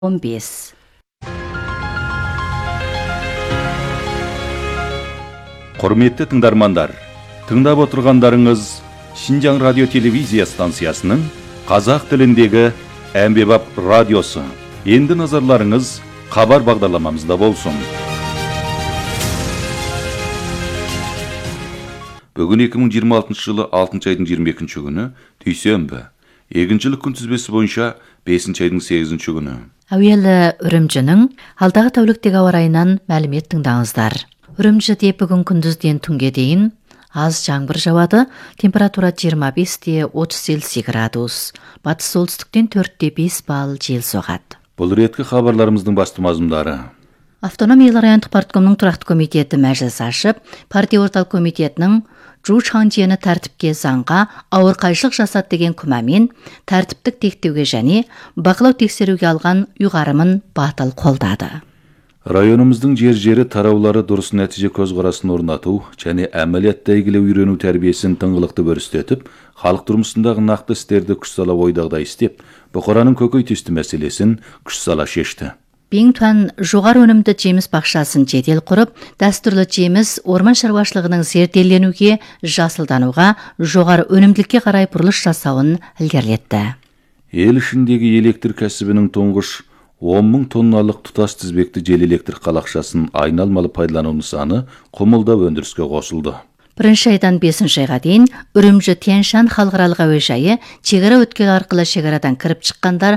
15. Құрметті тыңдармандар, тыңдап отырғандарыңыз Шинжаң радио телевизия станциясының қазақ тіліндегі әмбебап радиосы. Енді назарларыңыз хабар бағдарламамызда болсын. Бүгін 2026 жылы 6 айдың 22 күні дүйсенбі. Егіншілік күнтізбесі бойынша 5 айдың 8 күні. Әуелі Үрімжінің алдағы тәуліктегі ауа райынан мәлімет тыңдаңыздар. Үрімжіде бүгін күндізден түнге дейін аз жаңбыр жауады, температура 25-30 Цельсий градус. Батыс солтүстіктен 4-5 балл жел соғады. Бұл реткі хабарларымыздың басты мазмұндары. Автономиялы райондық парткомның тұрақты комитеті мәжіліс ашып, партия орталық комитетінің Чжу Чаңжиені тәртіпке заңға ауыр қайшылық жасады деген күмәмен тәртіптік тектеуге және бақылау тексеруге алған ұйғарымын батыл қолдады. Районымыздың жер-жері тараулары дұрыс нәтиже көзқарасын орнату және әмәлиятта игілеу үйрену тәрбиесін тыңғылықты өрістетіп, халық тұрмысындағы нақты істерді күш сала ойдағдай істеп, бұқараның көкейтесті мәселесін күш сала шешті. Беңтуан жоғары өнімді жеміс бақшасын жедел құрып, дәстүрлі жеміс орман шаруашылығының зерделенуге, жасылдануға, жоғары өнімділікке қарай бұрылыш жасауын ілгерілетті. Ел ішіндегі электр кәсібінің тұңғыш 10.000 тонналық тұтас тізбекті жел электр қалақшасын айналмалы пайдалану нысаны Құмылда өндіріске қосылды. 1 айдан 5 айға дейін Үрімжі Тянь-Шань халықаралық әуежайы шекара өткел арқылы шекарадан кіріп шыққандар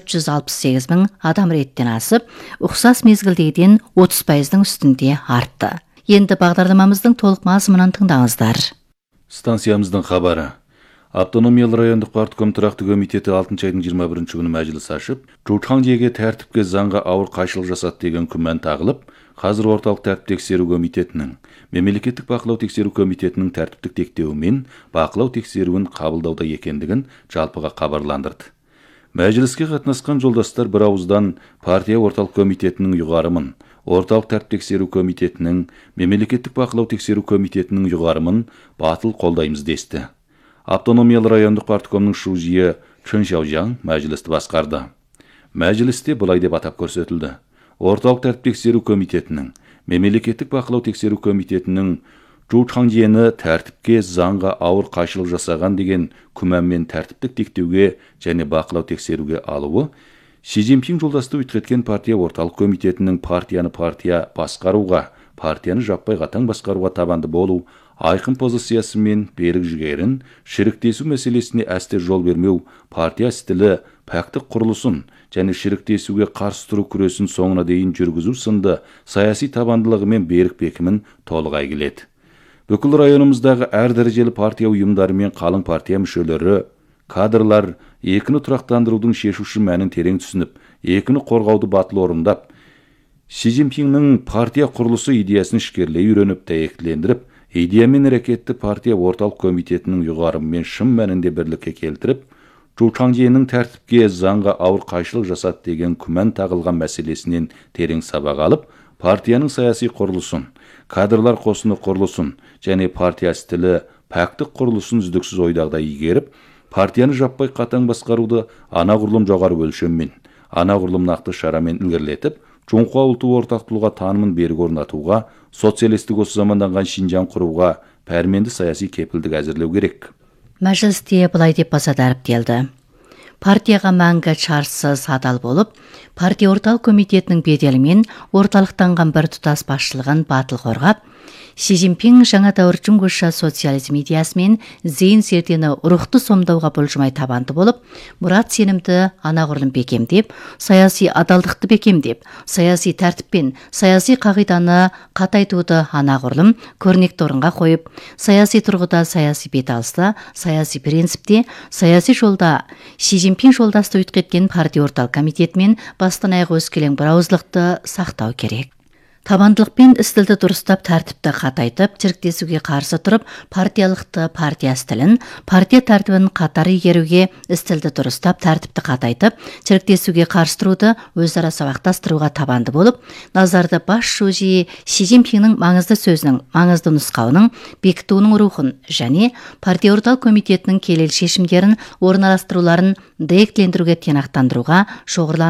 468.000 адам реттен асып, ұқсас мезгілдегіден 30%-ның үстінде артты. Енді бағдарламамыздың толық мазмұнын тыңдаңыздар. Станциямыздың хабары. Автономиялы райондық партком тұрақты комитеті 6 айдың 21 күні мәжіліс ашып, Чжу Чаңжиеге тәртіпке заңға ауыр қайшылық жасады деген күмән тағылып, қазір орталық тәртіп тексеру комитетінің, мемлекеттік бақылау тексеру комитетінің тәртіптік тектеуімен бақылау тексеруін қабылдауда екендігін жалпыға хабарландырды. Мәжіліске қатынасқан жолдастар бір ауыздан партия орталық комитетінің ұйғарымын, орталық тәртіп тексеру комитетінің, мемлекеттік бақылау тексеру комитетінің ұйғарымын батыл қолдаймыз десті. Автономиялы райондық парткомның шужиі Чын Шаужаң мәжілісті басқарды. Мәжілісте былай деп атап көрсетілді. Орталық тәртіп тексеру комитетінің, мемлекеттік бақылау тексеру комитетінің Чжу Чаңжиені тәртіпке заңға ауыр қайшылық жасаған деген күмәнмен тәртіптік тектеуге және бақылау тексеруге алуы, Си Цзиньпин жолдасты өткеткен партия орталық комитетінің партияны басқаруға, партияны жаппай қатаң басқаруға табанды болу, айқын позициясы мен берік жігерін, шіріктесу мәселесіне әсте жол бермеу, партия стілі пәктік құрылысын және шіріктесуге қарсы тұру күресін соңына дейін жүргізу сынды саяси табандылығы мен берік бекімін толық әйгіледі. Бүкіл районымыздағы әр дәрежелі партия ұйымдары мен қалың партия мүшелері, кадрлар екіні тұрақтандырудың шешуші мәнін терең түсініп, екіні қорғауды батыл орындап, Си Цзиньпиннің партия құрылысы идеясын ішкерлей үйреніп дәйектілендіріп, идеямен әрекетті партия орталық комитетінің ұйғарымымен шын мәнінде бірлікке келтіріп, Чжу Чаңжиенің тәртіпке заңға ауыр қайшылық жасады деген күмән тағылған мәселесінен терең сабақ алып, партияның саяси құрылысын, кадрлар қосыны құрылысын және партия стілі пәктік құрылысын үздіксіз ойдағыдай игеріп, партияны жаппай қатаң басқаруды анағұрлым жоғары өлшеммен, анағұрлым нақты шарамен ілгерілетіп, Жоңқа ұлты ортақтылыға танымын берік орнатуға, социалистік осы заманданған Шинжаң құруға пәрменді саяси кепілдік әзірлеу керек. Мәжілісте былай деп баса дәріптелді. Партияға мәңгі шарсыз адал болып, партия орталық комитетінің беделімен орталықтанған бір тұтас басшылығын батыл қорғап, Си Цзиньпин жаңа дәуір жүңгіша социализм идеясымен зейін зердені рухты сомдауға бұлжымай табанды болып, мұрат сенімді анағұрлым бекемдеп, саяси адалдықты бекемдеп, саяси тәртіппен саяси қағиданы қатайтуды анағұрлым көрнекті орынға қойып, саяси тұрғыда саяси беталыста, саяси принципте, саяси жолда Си Цзиньпин жолдасты өткеткен партия орталық комитетімен бастан аяқ өскелең бірауыздылықты сақтау керек. Табандылықпен істілді дұрыстап тәртіпті қатайтып, тіріктесуге қарсы тұрып, партиялықты партия стілін, партия тәртібін қатар игеруге, істілді дұрыстап тәртіпті қатайтып, тіріктесуге қарсы тұруды өзара сабақтастыруға табанды болып, назарды бас шужи Си Цзиньпиннің маңызды сөзінің, маңызды нұсқауының, бекітуінің рухын және партия орталық комитетінің келелі шешімдерін орналастыруларын дәйектілендіруге тиянақтандыруға шоғырландырып,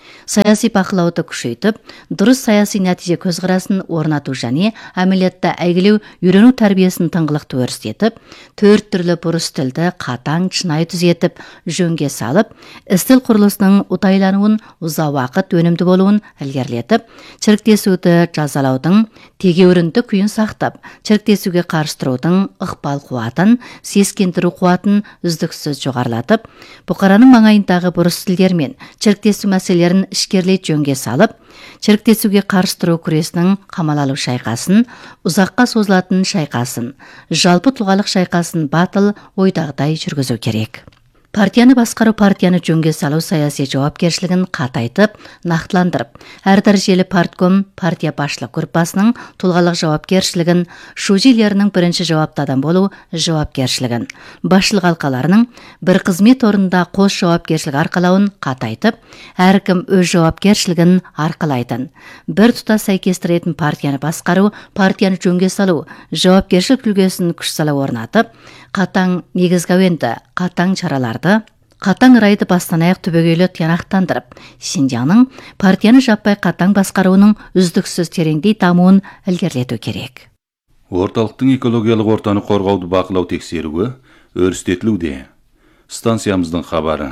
Саяси бақылауды күшейтіп, дұрыс саяси нәтиже көзқарасын орнату және әмелиятта әйгілеу үйрену тәрбиесін тыңғылықты өрістетіп, 4 түрлі бұрыс тілді қатаң шынайы түзетіп, жөнге салып, істіл құрылысының ұтайлануын, ұзақ уақыт өнімді болуын ілгерілетіп, шіріктесуді жазалаудың тегеурінді күйін сақтап, шіріктесуге қарсы тұрудың ықпал қуатын, сескендіру қуатын үздіксіз жоғарылатып, бұқараның маңайындағы бұрыс тілдер мен шіріктесу мәселелерін ішкерлей жөнге салып, шіріктесуге қарсы тұру күресінің қамал алу шайқасын, ұзаққа созылатын шайқасын, жалпы тұлғалық шайқасын батыл ойдағыдай жүргізу керек. Партияны басқару, партияны жөнге салу саяси жауапкершілігін қатайтып, нақтыландырып, әр дәрежелі партком, партия басшылық группасының тұлғалық жауапкершілігін, шужилерінің бірінші жауапты адам болу жауапкершілігін, басшылық алқаларының бір қызмет орнында қос жауапкершілік арқалауын қатайтып, әркім өз жауапкершілігін арқалайтын, бір тұтас сәйкестіретін партияны басқару, партияны жөнге салу, жауапкершілік үлгісін күш сала орнатып, қатаң негізгі әуенді, қатаң шараларды, қатаң райды бастан аяқ түбегейлі тиянақтандырып, Шинжаңның партияны жаппай қатаң басқаруының үздіксіз тереңдей дамуын ілгерілету керек. Орталықтың экологиялық ортаны қорғауды бақылау тексеруі өрістетілуде. Станциямыздың хабары.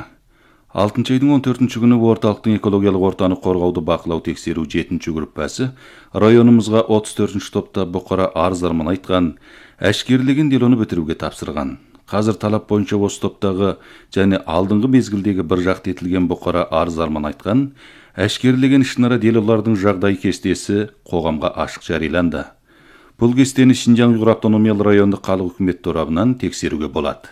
6 айдың 14 күні орталықтың экологиялық ортаны қорғауды бақылау тексеру 7-ші группасы районымызға 34-ші топта бұқара арыздармен айтқан, әшкерелеген делоны бітіруге тапсырған. Қазір талап бойынша осы топтағы және алдыңғы мезгілдегі бір жақты етілген бұқара арыздармен айтқан, әшкерелеген ішінара делолардың жағдай кестесі қоғамға ашық жарияланды. Бұл кестені Шинжаң Уйғур автономиялы райондық халық үкімет торабынан тексеруге болады.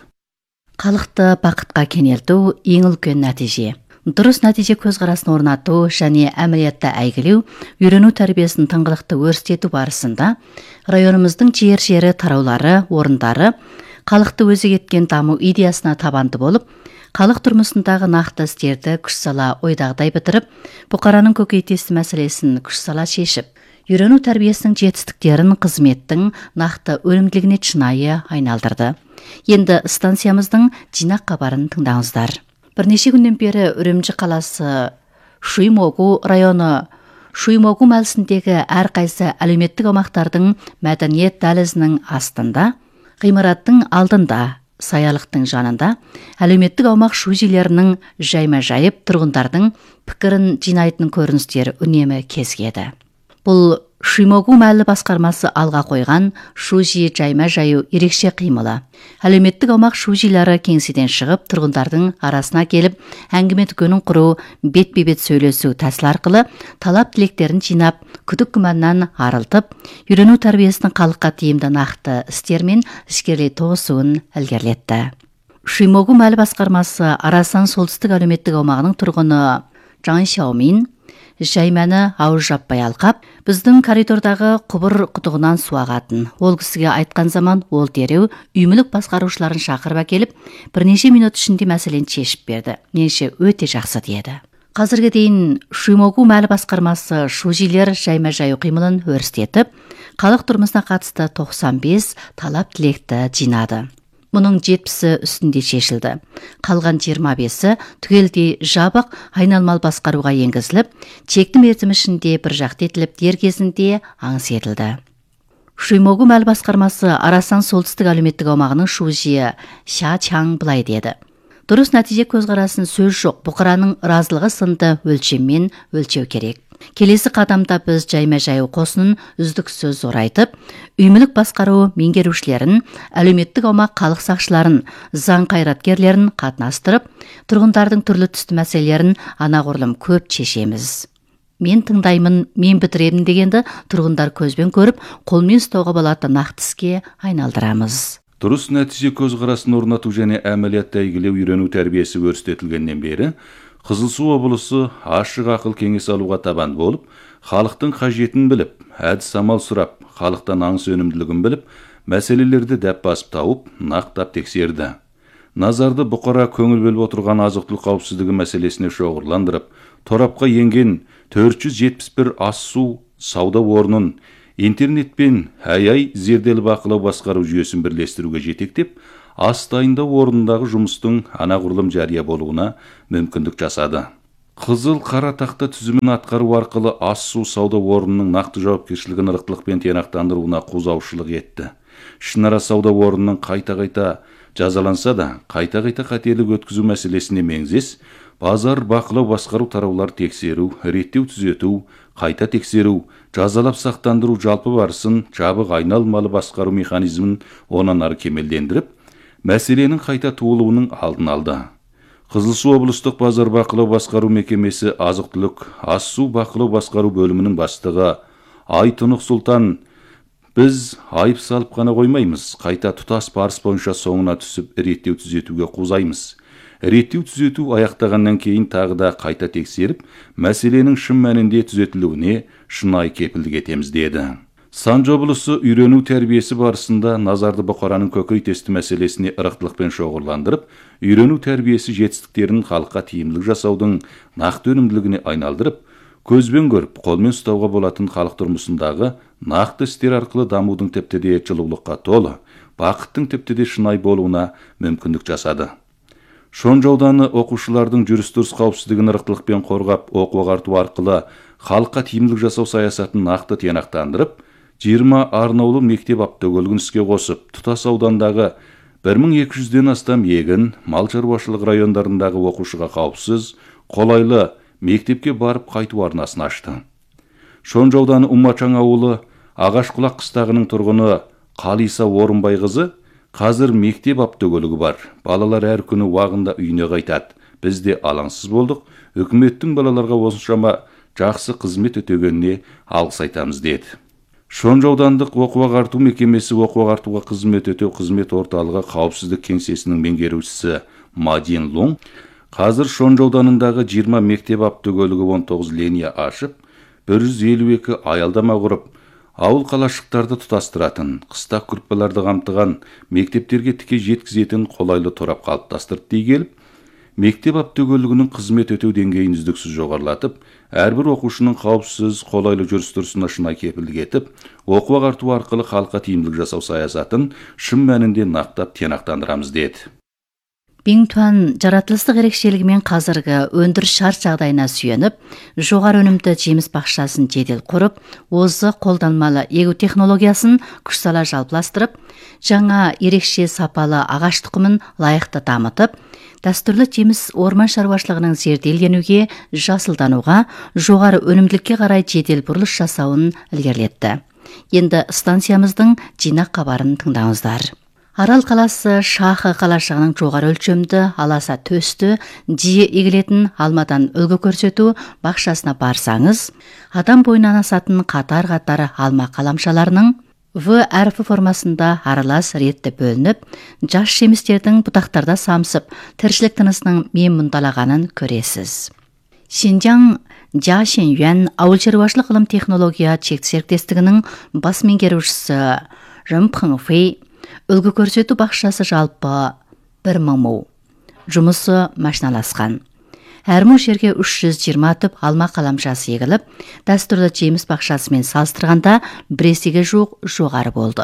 Халықты бақытқа кенелту ең үлкен нәтиже. Дұрыс нәтиже көзқарасын орнату және әмелиятта әйгілеу, үйрену тәрбиесін тыңғылықты өрістету барысында районымыздың жері тараулары, орындары халықты өзек еткен даму идеясына табанды болып, халық тұрмысындағы нақты істерді күш сала ойдағыдай бітіріп, бұқараның көкейтесті мәселесін күш сала шешіп, үйрену тәрбиесінің жетістіктерін қызметтің нақты өнімділігіне шынайы айналдырды. Енді станциямыздың жинақ хабарын тыңдаңыздар. Бірнеше күннен бері Үрімжі қаласы Шуймогу районы Шуймогу мәлісіндегі әрқайсы әлеуметтік аумақтардың мәдениет дәлізінің астында, ғимараттың алдында, саялықтың жанында әлеуметтік аумақ шужилерінің жайма-жайып тұрғындардың пікірін жинайтын көріністер үнемі кезгеді. Бұл Шуймогу мәлі басқармасы алға қойған шужи жайма-жаю ерекше қимылы. Әлеуметтік аумақ шужилары кеңседен шығып, тұрғындардың арасына келіп, әңгіме дүкенін құру, бет-бе-бет сөйлесу тәсіл арқылы талап тілектерін жинап, күдік күмәннан арылтып, үйрену тәрбиесінің халыққа тиімді нақты істермен ішкерлей тоғысуын ілгерілетті. Шуймогу мәлі басқармасы Арасан солтүстік әлеуметтік аумағының тұрғыны Жан Шаомин жаймәні ауыз жаппай алқап, біздің коридордағы құбыр құдығынан су ағатын. Ол кісіге айтқан заман ол дереу үймілік басқарушыларын шақырып әкеліп, бірнеше минут ішінде мәселені шешіп берді. Меніңше өте жақсы деді. Қазірге дейін Шуймогу мәлі басқармасы шужилер жайма-жаю қимылын өрістетіп, халық тұрмысына қатысты 95 талап тілекті жинады. Мұның 70-і үстінде шешілді. Қалған 25-і түгелдей жабық айналмалы басқаруға енгізіліп, чекті мерзім ішінде бір жақты етіліп, дер кезінде аңыс етілді. Шуймогу мәлі басқармасы Арасан солтүстік әлеуметтік аумағының шужиі Ша Чаң былай деді. Дұрыс нәтиже көзқарасын сөз жоқ, бұқараның разылығы сынды өлшеммен өлшеу керек. Келесі қадамда біз жайма-жаю қосынын үздіксіз зорайтып, үймілік басқару меңгерушілерін, әлеуметтік аумақ халық сақшыларын, заң қайраткерлерін қатынастырып, тұрғындардың түрлі түсті мәселелерін анағұрлым көп шешеміз. Мен тыңдаймын, мен бітіремін дегенді тұрғындар көзбен көріп, қолмен ұстауға болатын нақты іске айналдырамыз. Дұрыс нәтиже көзқарасын орнату және әмелиятта әйгілеу үйрену тәрбиесі өрістетілгеннен бері Қызылсу облысы ашық ақыл кеңес алуға табан болып, халықтың қажетін біліп, әдіс амал сұрап, халықтан аңыс өнімділігін біліп, мәселелерді дәп басып тауып, нақтап тексерді. Назарды бұқара көңіл бөліп отырған азық-түлік қауіпсіздігі мәселесіне шоғырландырып, торапқа енген 471 ас-су сауда орнын интернетпен ай зерделі бақылау басқару жүйесін бірлестіруге жетектеп, ас дайындау орнындағы жұмыстың анағұрлым жария болуына мүмкіндік жасады. Қызыл қара тақта түзімін атқару арқылы ас су сауда орнының нақты жауапкершілігін ырықтылықпен тиянақтандыруына қозғаушылық етті. Ішінара сауда орнының қайта-қайта жазаланса да, қайта-қайта қателік өткізу мәселесіне меңзес, базар бақылау басқару тараулар тексеру, реттеу түзету, қайта тексеру, жазалап сақтандыру жалпы барысын жабық айналмалы басқару механизмін онан ары кемелдендіріп, мәселенің қайта туылуының алдын алды. Қызылсу облыстық базар бақылау басқару мекемесі азық-түлік ас су бақылау басқару бөлімінің бастығы Айтұнық Сұлтан: біз айып салып қана қоймаймыз, қайта тұтас барыс бойынша соңына түсіп реттеу түзетуге қозаймыз. Реттеу түзету аяқтағаннан кейін тағы да қайта тексеріп, мәселенің шын мәнінде түзетілуіне шынайы кепілдік етеміз деді. Санжы облысы үйрену тәрбиесі барысында назарды бұқараның көкейтесті мәселесіне ырықтылықпен шоғырландырып, үйрену тәрбиесі жетістіктерін халыққа тиімділік жасаудың нақты өнімділігіне айналдырып, көзбен көріп, қолмен ұстауға болатын халық тұрмысындағы нақты істер арқылы дамудың тіпті де жылулыққа толы, бақыттың тіпті де шынайы болуына мүмкіндік жасады. Шонжы ауданы оқушылардың жүріс-тұрыс қауіпсіздігін ырықтылықпен қорғап, оқу-ағарту арқылы халыққа тиімділік жасау саясатын нақты тиянақтандырып, 20 арнаулы мектеп автокөлігін іске қосып, тұтас аудандағы 1200-ден астам егін, мал шаруашылық райондарындағы оқушыға қауіпсіз, қолайлы мектепке барып қайту арнасын ашты. Шонжы ауданы Умачаң ауылы Ағашқұлақ қыстағының тұрғыны Қалиса Орынбайқызы: қазір мектеп автокөлігі бар. Балалар әр күні уағында үйіне қайтады. Біз де алаңсыз болдық. Үкіметтің балаларға осыншама жақсы қызмет өтегеніне алғыс айтамыз деді. Шонжы аудандық оқу-ағарту мекемесі оқу-ағартуға қызмет өтеу қызмет орталығы қауіпсіздік кеңсесінің меңгерушісі Мадин Лун: қазір Шонжы ауданындағы 20 мектеп автокөлігі 19 линия ашып, 152 аялдама құрып, ауыл қалашықтарды тұтастыратын, қыстақ күрпаларды қамтыған, мектептерге тіке жеткізетін қолайлы торап қалыптастырып дей келіп, мектеп автокөлігінің қызмет өтеу деңгейін үздіксіз жоғарылатып, әрбір оқушының қауіпсіз, қолайлы жүріс-тұрысына шынайы кепілдік етіп, оқу-ағарту арқылы халыққа тиімділік жасау саясатын шын мәнінде нақтап тиянақтандырамыз деді. Бингтуан жаратылыстық ерекшелігімен қазіргі өндіріс шарт жағдайына сүйеніп, жоғары өнімді жеміс бақшасын жедел құрып, озық қолданмалы егу технологиясын күш сала жалпыластырып, жаңа ерекше сапалы ағаш тұқымын лайықты дамытып, дәстүрлі жеміс орман шаруашылығының зерделенуге, жасылдануға, жоғары өнімділікке қарай жедел бұрылыс жасауын ілгерілетті. Енді станциямыздың жинақ хабарын тыңдаңыздар. Арал қаласы Шахы қалашығының жоғары өлшемді, аласа төсті, жиі егілетін алмадан үлгі көрсету бақшасына барсаңыз, адам бойынан асатын қатар-қатар алма қаламшаларының В әрпі формасында аралас ретті бөлініп, жас жемістердің бұтақтарда самсып, тіршілік тынысының мен мұндалағанын көресіз. Шинжаң Жашин-Юан ауыл шаруашылық ғылым технология серіктестігінің бас меңгерушісі Рымпыңфей: үлгі көрсету бақшасы жалпы 1000 му. Жұмысы машиналасқан. Әр му жерге 320 түп алма қаламшасы егіліп, дәстүрлі жеміс бақшасымен салыстырғанда 1-ге жуық жоғары болды.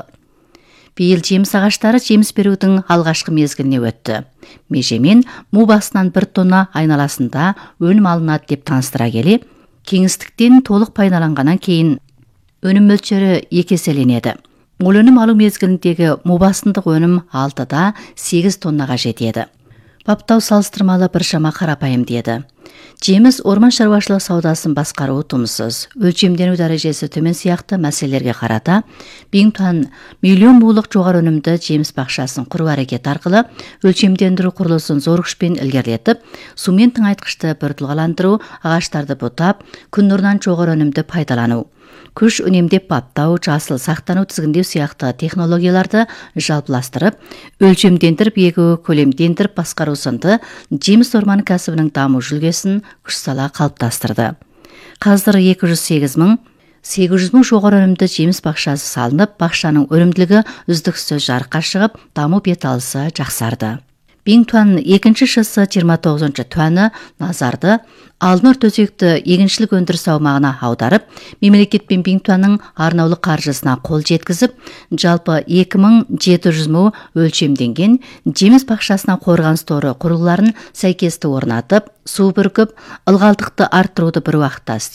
Биыл жеміс ағаштары жеміс берудің алғашқы мезгіліне өтті. Межемен му басынан 1 тонна айналасында өнім алынады деп таныстыра келе, кеңістіктен толық пайдаланғаннан кейін өнім мөлшері 2 еселенеді. Мол өнім алу мезгіліндегі му басындық өнім 6-да 8 тоннаға жетеді. Баптау салыстырмалы біршама қарапайым деді. Жеміс орман шаруашылық саудасын басқару тумсыз, өлшемдену дәрежесі төмен сияқты мәселелерге қарата, Бингтуан миллион мулық жоғары өнімді жеміс бақшасын құру әрекеті арқылы өлшемдендіру құрылысын зор күшпен ілгерілетіп, сумен тыңайтқышты біртұлғаландыру, ағаштарды бұтап, күн нұрынан жоғары өнімді пайдалану, күш үнемдеп баптау, жасыл сақтану, тізгіндеу сияқты технологияларды жалпыластырып, өлшемдендіріп егу, көлемдендіріп басқару сынды жеміс орманы кәсібінің даму жүлгесін күш сала қалыптастырды. Қазір 208 мың 800 мың жоғары өнімді жеміс бақшасы салынып, бақшаның өнімділігі үздіксіз жарыққа шығып, даму бет алысы жақсарды. Биңтуан 2 ШС 29 туаны назарды Алмыр төсекті егіншілік өндіріс аумағына аударып, мемлекет пен Биңтуанның арнаулы қаржысына қол жеткізіп, жалпы 2700 му өлшемденген жеміс бақшасына қорғаныс торы құрылғыларын сәйкесті орнатып, су бүркіп, ылғалдықты арттыруды бір уақытта